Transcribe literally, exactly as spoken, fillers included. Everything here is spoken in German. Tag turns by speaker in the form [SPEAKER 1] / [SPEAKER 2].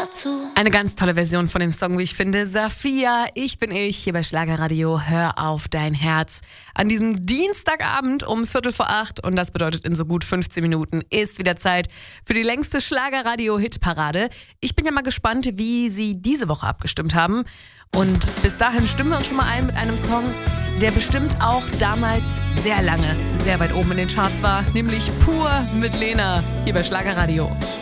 [SPEAKER 1] dazu.
[SPEAKER 2] Eine ganz tolle Version von dem Song, wie ich finde. Safiya, ich bin ich, hier bei Schlagerradio. Hör auf dein Herz. An diesem Dienstagabend um Viertel vor acht, und das bedeutet in so gut fünfzehn Minuten, ist wieder Zeit für die längste Schlagerradio-Hitparade. Ich bin ja mal gespannt, wie Sie diese Woche abgestimmt haben. Und bis dahin stimmen wir uns schon mal ein mit einem Song, der bestimmt auch damals sehr lange sehr weit oben in den Charts war, nämlich Pur mit Lena, hier bei Schlagerradio.